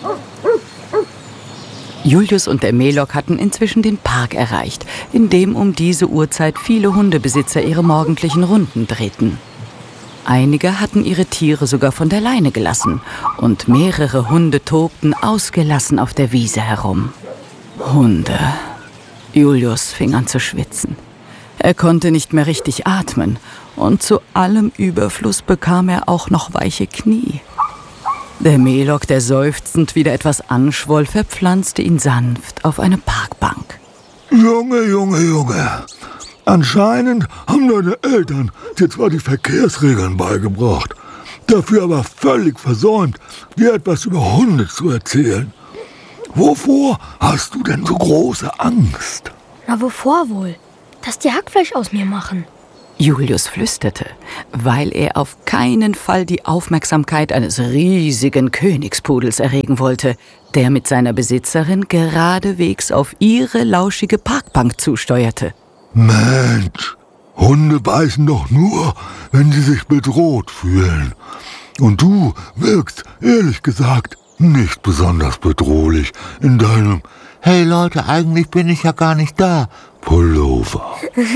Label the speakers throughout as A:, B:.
A: Julius und der Melok hatten inzwischen den Park erreicht, in dem um diese Uhrzeit viele Hundebesitzer ihre morgendlichen Runden drehten. Einige hatten ihre Tiere sogar von der Leine gelassen und mehrere Hunde tobten ausgelassen auf der Wiese herum. Hunde. Julius fing an zu schwitzen. Er konnte nicht mehr richtig atmen und zu allem Überfluss bekam er auch noch weiche Knie. Der Melok, der seufzend wieder etwas anschwoll, verpflanzte ihn sanft auf eine Parkbank.
B: Junge. Anscheinend haben deine Eltern dir zwar die Verkehrsregeln beigebracht, dafür aber völlig versäumt, dir etwas über Hunde zu erzählen. Wovor hast du denn so große Angst?
C: Na, wovor wohl? Dass die Hackfleisch aus mir machen.
A: Julius flüsterte, weil er auf keinen Fall die Aufmerksamkeit eines riesigen Königspudels erregen wollte, der mit seiner Besitzerin geradewegs auf ihre lauschige Parkbank zusteuerte.
B: Mensch, Hunde beißen doch nur, wenn sie sich bedroht fühlen. Und du wirkst, ehrlich gesagt, nicht besonders bedrohlich in deinem »Hey Leute, eigentlich bin ich ja gar nicht da« Pullover.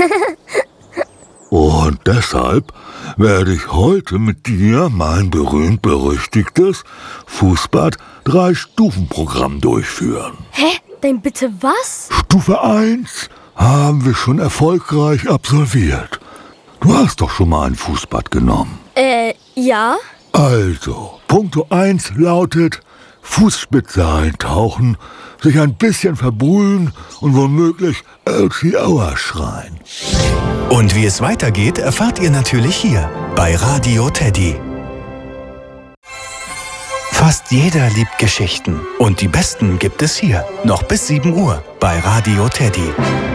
B: Und deshalb werde ich heute mit dir mein berühmt-berüchtigtes Fußbad-3-Stufen-Programm durchführen.
C: Hä? Denn bitte was?
B: Stufe 1 haben wir schon erfolgreich absolviert. Du hast doch schon mal ein Fußbad genommen.
C: Ja.
B: Also, Punkto 1 lautet Fußspitze eintauchen, sich ein bisschen verbrühen und womöglich Elsie Hour schreien.
D: Und wie es weitergeht, erfahrt ihr natürlich hier bei Radio Teddy. Fast jeder liebt Geschichten und die besten gibt es hier, noch bis 7 Uhr bei Radio Teddy.